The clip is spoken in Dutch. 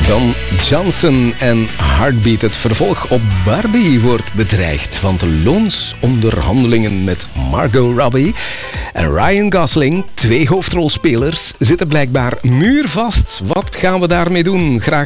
Don Johnson en Heartbeat. Het vervolg op Barbie wordt bedreigd, want de loonsonderhandelingen met Margot Robbie en Ryan Gosling, 2 hoofdrolspelers, zitten blijkbaar muurvast. Wat gaan we daarmee doen? Graag